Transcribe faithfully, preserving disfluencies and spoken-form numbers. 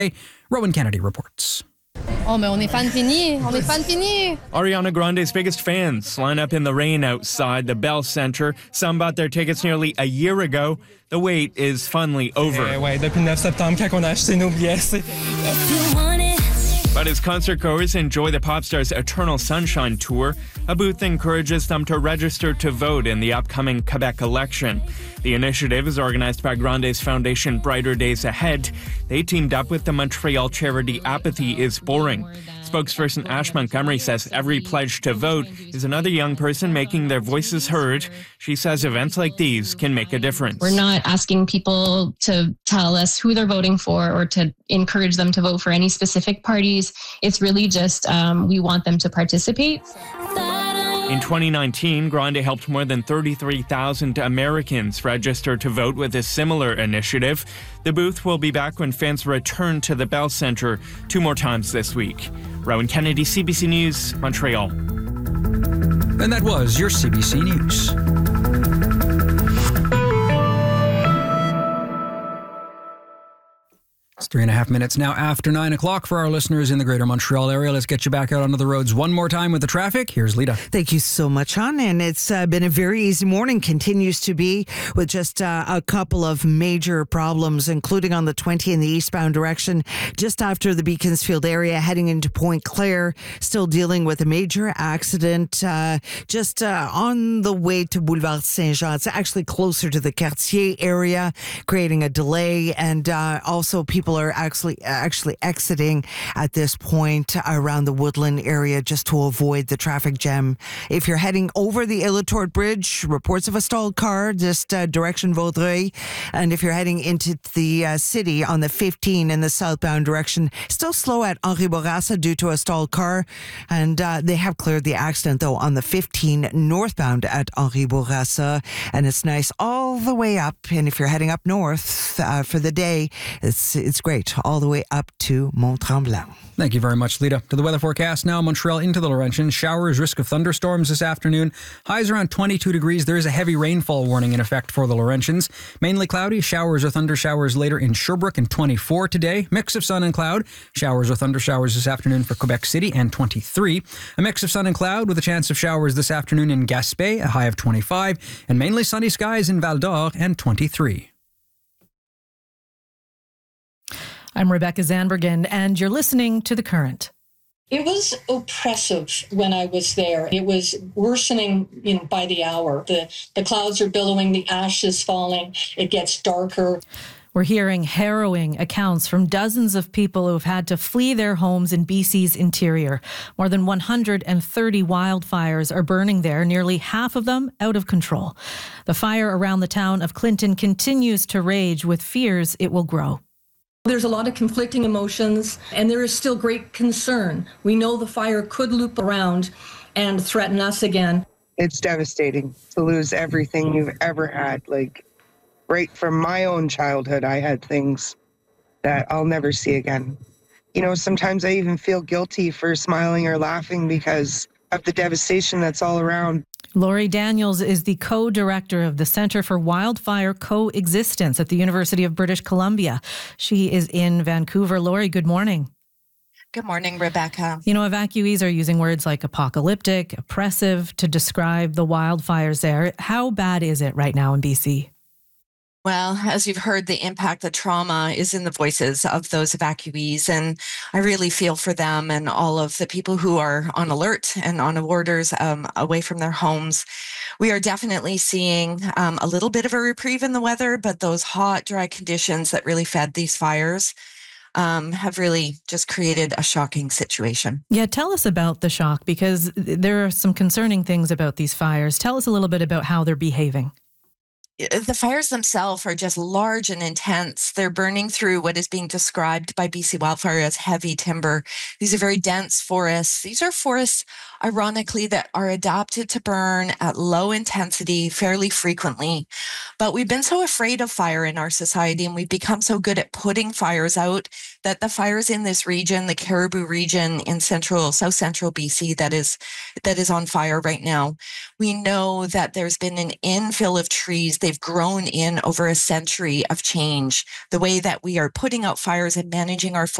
Rowan Kennedy reports. Oh, mais on est fan fini. On est fan fini. Ariana Grande's biggest fans line up in the rain outside the Bell Centre. Some bought their tickets nearly a year ago. The wait is finally over. Eh ouais, depuis le neuf septembre, quand on a acheté nos billets, But as concertgoers enjoy the pop star's Eternal Sunshine tour, a booth encourages them to register to vote in the upcoming Quebec election. The initiative is organized by Grande's foundation Brighter Days Ahead. They teamed up with the Montreal charity Apathy is Boring. Spokesperson Ash Montgomery says every pledge to vote is another young person making their voices heard. She says events like these can make a difference. We're not asking people to tell us who they're voting for or to encourage them to vote for any specific parties. It's really just um, we want them to participate. In twenty nineteen, Grande helped more than thirty-three thousand Americans register to vote with a similar initiative. The booth will be back when fans return to the Bell Centre two more times this week. Rowan Kennedy, C B C News, Montreal. And that was your C B C News. It's three and a half minutes now after nine o'clock for our listeners in the greater Montreal area. Let's get you back out onto the roads one more time with the traffic. Here's Lita. Thank you so much, hon. And it's uh, been a very easy morning, continues to be, with just uh, a couple of major problems, including on the twenty in the eastbound direction, just after the Beaconsfield area, heading into Point Claire, still dealing with a major accident uh, just uh, on the way to Boulevard Saint-Jean. It's actually closer to the Cartier area, creating a delay, and uh, also people are actually actually exiting at this point around the Woodland area just to avoid the traffic jam. If you're heading over the Illatort Bridge, reports of a stalled car, just uh, direction Vaudreuil. And if you're heading into the uh, city on the fifteen in the southbound direction, still slow at Henri Bourassa due to a stalled car. And uh, they have cleared the accident, though, on the fifteen northbound at Henri Bourassa. And it's nice all the way up. And if you're heading up north uh, for the day, it's it's great all the way up to Mont-Tremblant. Thank you very much, Lita. To the weather forecast now, Montreal into the Laurentians. Showers, risk of thunderstorms this afternoon. Highs around twenty-two degrees. There is a heavy rainfall warning in effect for the Laurentians. Mainly cloudy. Showers or thunder showers later in Sherbrooke and twenty-four today. Mix of sun and cloud. Showers or thunder showers this afternoon for Quebec City and twenty-three. A mix of sun and cloud with a chance of showers this afternoon in Gaspé, a high of twenty-five. And mainly sunny skies in Val d'Or and twenty-three. I'm Rebecca Zanbergen, and you're listening to The Current. It was oppressive when I was there. It was worsening, you know, by the hour. The the clouds are billowing, the ash is falling, it gets darker. We're hearing harrowing accounts from dozens of people who have had to flee their homes in B C's interior. More than one hundred thirty wildfires are burning there, nearly half of them out of control. The fire around the town of Clinton continues to rage, with fears it will grow. There's a lot of conflicting emotions, and there is still great concern. We know the fire could loop around and threaten us again. It's devastating to lose everything you've ever had. Like, right from my own childhood, I had things that I'll never see again. You know, sometimes I even feel guilty for smiling or laughing because of the devastation that's all around. Laurie Daniels is the co-director of the Centre for Wildfire Coexistence at the University of British Columbia. She is in Vancouver. Laurie, good morning. Good morning, Rebecca. You know, evacuees are using words like apocalyptic, oppressive to describe the wildfires there. How bad is it right now in B C? Well, as you've heard, the impact, the trauma is in the voices of those evacuees. And I really feel for them and all of the people who are on alert and on orders um, away from their homes. We are definitely seeing um, a little bit of a reprieve in the weather, but those hot, dry conditions that really fed these fires um, have really just created a shocking situation. Yeah, tell us about the shock, because there are some concerning things about these fires. Tell us a little bit about how they're behaving. The fires themselves are just large and intense. They're burning through what is being described by B C Wildfire as heavy timber. These are very dense forests. These are forests, ironically, that are adapted to burn at low intensity fairly frequently. But we've been so afraid of fire in our society, and we've become so good at putting fires out, that the fires in this region, the Caribou region in central, south central B C, that is that is on fire right now. We know that there's been an infill of trees they've grown in over a century of change. The way that we are putting out fires and managing our